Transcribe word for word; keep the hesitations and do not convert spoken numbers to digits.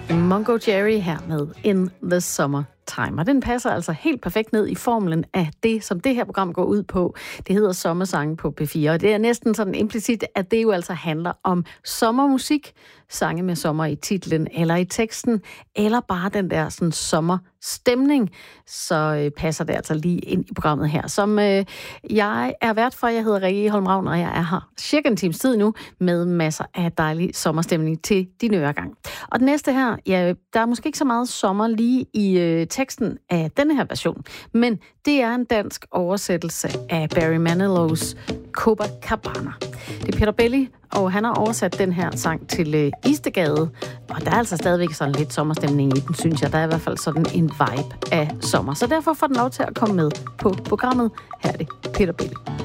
Mungo Jerry her med In the Summer Time. Og den passer altså helt perfekt ned i formlen af det, som det her program går ud på. Det hedder Sommersange på P fire, og det er næsten sådan implicit, at det jo altså handler om sommermusik, sange med sommer i titlen eller i teksten, eller bare den der sådan sommerstemning, så øh, passer det altså lige ind i programmet her. Som øh, jeg er vært for, jeg hedder Rikke Holm Ravn, og jeg er her cirka en times tid nu med masser af dejlig sommerstemning til din øregang. Og den næste her, ja, der er måske ikke så meget sommer lige i øh, teksten af denne her version, men det er en dansk oversættelse af Barry Manilows Copacabana. Det er Peter Belli, og han har oversat den her sang til øh, Istegade, og der er altså stadigvæk sådan lidt sommerstemning i den, synes jeg. Der er i hvert fald sådan en vibe af sommer, så derfor får den lov til at komme med på programmet. Her er det Peter Belli.